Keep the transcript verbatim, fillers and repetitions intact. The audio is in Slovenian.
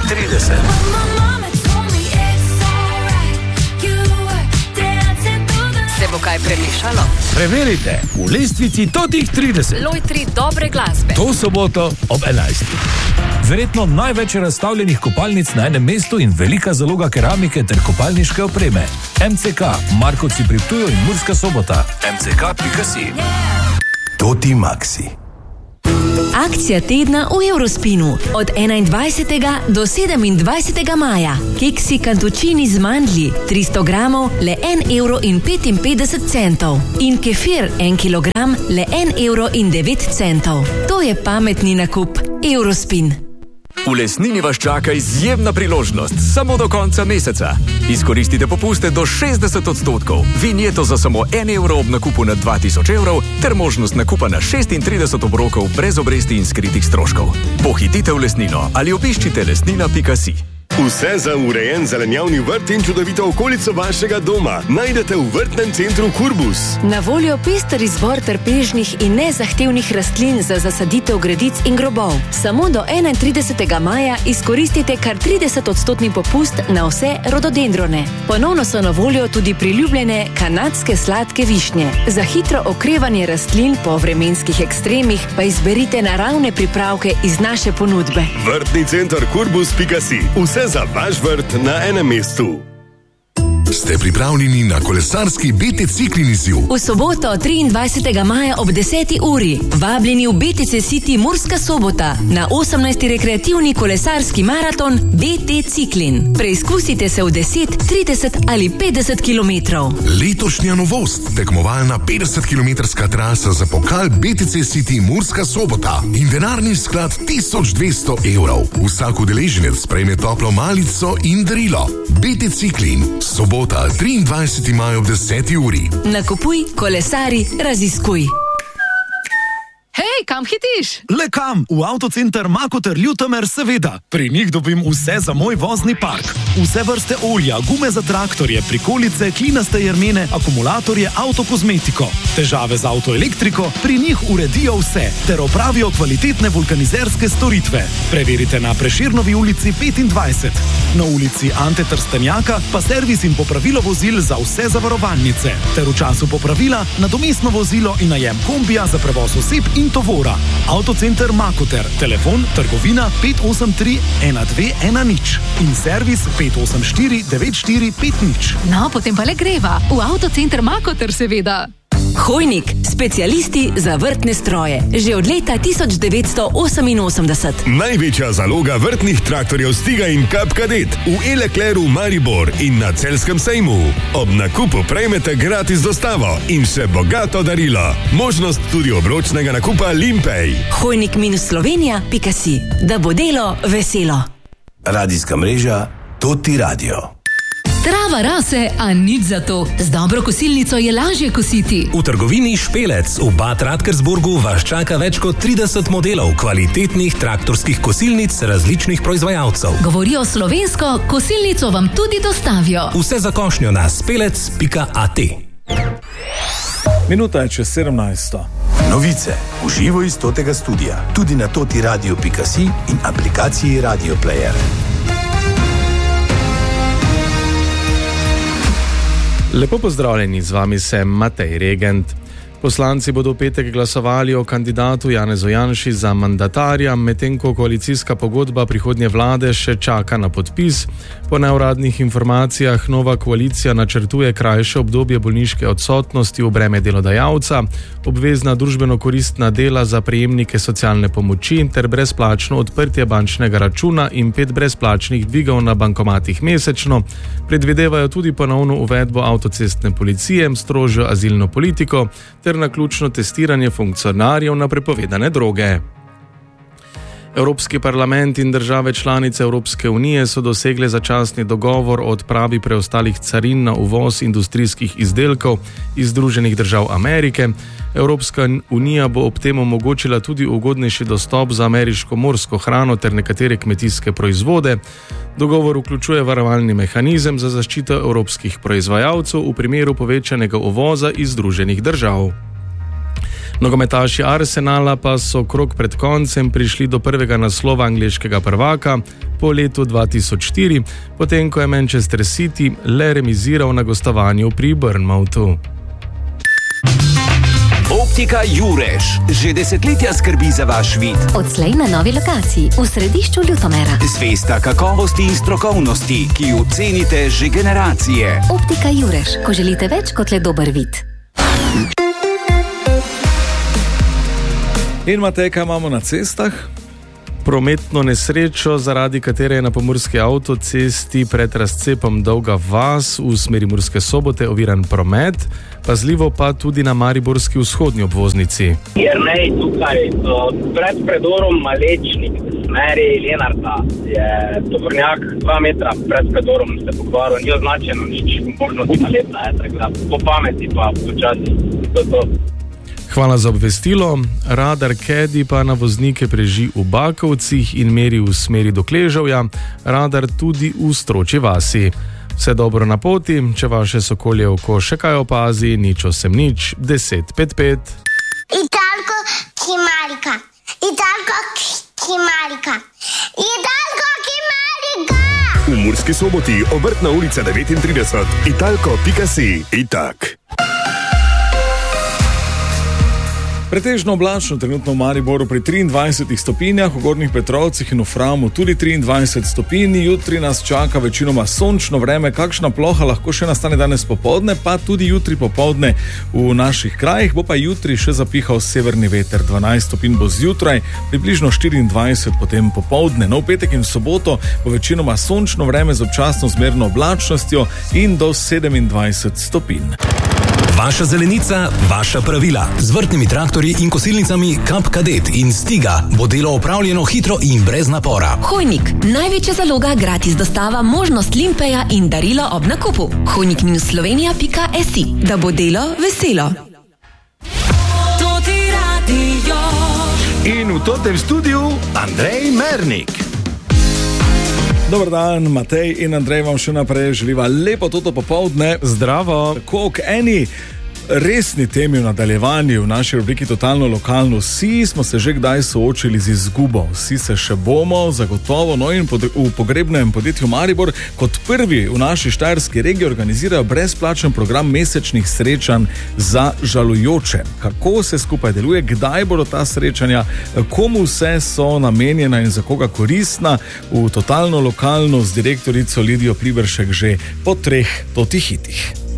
trideset. Se bo kaj premišalo? Preverite v lestvici Totih trideset. Lojtri dobre glasbe. To soboto ob enajstih. Verjetno največ razstavljenih kopalnic na enem mestu in velika zaloga keramike ter kopalniške opreme. M C K, Markovci pri Ptuju in Murska Sobota. M C K pika si. Toti Maxi. Akcija tedna v Eurospinu od enaindvajsetega do sedemindvajsetega maja. Keksi kantučini z mandlji tristo gramov le en evro in petinpetdeset centov in kefir en kilogram le en evro in devet centov. To je pametni nakup. Eurospin. V Lesnini vas čaka izjemna priložnost samo do konca meseca. Izkoristite popuste do šestdeset odstotkov, vinjeto za samo en evro ob nakupu na dva tisoč evrov ter možnost nakupa na šestintrideset obrokov brez obresti in skritih stroškov. Pohitite v Lesnino ali obiščite lesnina pika si. Vse za urejen zelenjavni vrt in čudovito okolico vašega doma najdete v vrtnem centru Kurbus. Na voljo pester izbor trpežnih in nezahtevnih rastlin za zasaditev gredic in grobov. Samo do enaintridesetega maja izkoristite kar trideset odstotni popust na vse rododendrone. Ponovno so na voljo tudi priljubljene kanadske sladke višnje. Za hitro okrevanje rastlin po vremenskih ekstremih pa izberite naravne pripravke iz naše ponudbe. Vrtni center Kurbus pika si. Vse za vaš vrt na enem mestu. Ste pripravljeni na kolesarski B T Ciklin izziv? V soboto triindvajsetega maja ob deseti uri vabljeni v B T C City Murska Sobota na osemnajsti rekreativni kolesarski maraton B T Ciklin. Preizkusite se v deset, trideset ali petdeset kilometrov. Letošnja novost, tekmovalna petdesetkilometrska trasa za pokal B T C City Murska Sobota in denarni sklad tisoč dvesto evrov. Vsak udeleženec prejme toplo malico in darilo. B T Ciklin, sobota triindvajsetega maja ob deseti uri. Nakupuj, kolesari, raziskuj. Hej, kam hitiš? Le kam? V avtocenter Makoter Ljutomer, seveda. Pri njih dobim vse za moj vozni park. Vse vrste olja, gume za traktorje, prikolice, klinaste jermene, akumulatorje, avtokozmetiko. Težave z avtoelektriko, pri njih uredijo vse, ter opravijo kvalitetne vulkanizerske storitve. Preverite na Prešernovi ulici petindvajset. Na ulici Ante Trstenjaka pa servis in popravilo vozil za vse zavarovalnice. Ter v času popravila nadomestno vozilo in najem kombija za prevoz oseb in tovora. Avtocenter Makoter, telefon trgovina pet osem tri ena dve ena nič in servis pet osem štiri devet štiri pet nič. No, potem pa le greva. V avtocenter Makoter, seveda. Hojnik, specialisti za vrtne stroje. Že od leta tisoč devetsto oseminosemdeset. Največja zaloga vrtnih traktorjev Stiga in Kap Kadet v Elekleru Maribor in na Celjskem sejmu. Ob nakupu prejmete gratis dostavo in še bogato darilo. Možnost tudi obročnega nakupa Limpej. Hojnik slovenija pika si. Da bo delo veselo. Radijska mreža Toti Radio. Trava rase, a nič za to. Z dobro kosilnico je lažje kositi. V trgovini Špelec v Bad Radkersburgu vas čaka več kot trideset modelov kvalitetnih traktorskih kosilnic različnih proizvajalcev. Govorijo slovensko, kosilnico vam tudi dostavijo. Vse za košnjo na spelec pika a t. Minuta je čez sedemnajsto. Novice v živo iz Totega studia. Tudi na toti radio pika si in aplikaciji Radio Player. Lepo pozdravljeni, z vami sem Matej Regent. Poslanci bodo v petek glasovali o kandidatu Janezu Janši za mandatarja, medtem ko koalicijska pogodba prihodnje vlade še čaka na podpis. Po neuradnih informacijah nova koalicija načrtuje krajše obdobje bolniške odsotnosti v breme delodajalca, obvezna družbeno-koristna dela za prejemnike socialne pomoči ter brezplačno odprtje bančnega računa in pet brezplačnih dvigov na bankomatih mesečno. Predvidevajo tudi ponovno uvedbo avtocestne policije, strožjo azilno politiko ter naključno testiranje funkcionarjev na prepovedane droge. Evropski parlament in države članice Evropske unije so dosegle začasni dogovor o odpravi preostalih carin na uvoz industrijskih izdelkov iz Združenih držav Amerike. Evropska unija bo ob tem omogočila tudi ugodnejši dostop za ameriško morsko hrano ter nekatere kmetijske proizvode. Dogovor vključuje varovalni mehanizem za zaščito evropskih proizvajalcev v primeru povečanega uvoza iz Združenih držav. Nogometaši Arsenala pa so krog pred koncem prišli do prvega naslova angleškega prvaka po letu dva tisoč štiri, potem ko je Manchester City le remiziral na gostovanju pri Bournemouthu. Optika Jurež že desetletja skrbi za vaš vid. Odslej na novi lokaciji v središču Ljutomera. Zvesta kakovosti in strokovnosti, ki jo cenite že generacije. Optika Jurež, ko želite več kot le dober vid. In Matej, kaj imamo na cestah? Prometno nesrečo, zaradi katere je na pomurski avtocesti pred razcepom Dolga vas v smeri Murske Sobote oviran promet, pazljivo pa tudi na mariborski vzhodni obvoznici. Jernej tukaj, pred predorom Malečnik, v smeri Lenarta, je tovornjak dva metra pred predorom se pokvaril, ni označeno nič, možnosti naletna je, tako da po pameti pa počasi to to. Hvala za obvestilo. Radar Kedi pa na voznike preži v Bakovcih in meri v smeri do Kležavja, radar tudi v Stročji vasi. Vse dobro na poti, če vaše sokolje oko še kaj opazi, nič osem nič, deset pet pet. Italko Kimarika, Italko Kimarika, Italko Kimarika! V Murski Soboti, Obrtna ulica devetintrideset, italko pika si, itak. Pretežno oblačno trenutno v Mariboru pri triindvajsetih stopinjah, v Gornjih Petrovcih in v Framu tudi triindvajset stopinj. Jutri nas čaka večinoma sončno vreme, kakšna ploha lahko še nastane danes popoldne, pa tudi jutri popoldne v naših krajih. Bo pa jutri še zapihal severni veter, dvanajst stopinj bo zjutraj, približno štiriindvajset potem popoldne. No, v petek in v soboto bo večinoma sončno vreme z občasno zmerno oblačnostjo in do sedemindvajset stopinj. Vaša zelenica, vaša pravila. Z vrtnimi traktorji in kosilnicami Kap Kadet in Stiga bo delo opravljeno hitro in brez napora. Hojnik, največja zaloga, gratis dostava, možnost limpeja in darilo ob nakupu. hojnik minus slovenija pika si, da bo delo veselo. In v totem studiu Andrej Mernik. Dobar dan, Matej in Andrej vam še naprej želiva lepo toto popoldne. Zdravo. Tako k eni resni temi v nadaljevanju v naši rubriki Totalno lokalno. Vsi smo se že kdaj soočili z izgubo, vsi se še bomo, zagotovo. No in v pogrebnem podjetju Maribor kot prvi v naši štajerski regiji organizirajo brezplačen program mesečnih srečanj za žalujoče. Kako se skupaj deluje, kdaj bodo ta srečanja, komu vse so namenjena in za koga koristna, v Totalno lokalno z direktorico Lidijo Pliberšek že po treh totih hitih.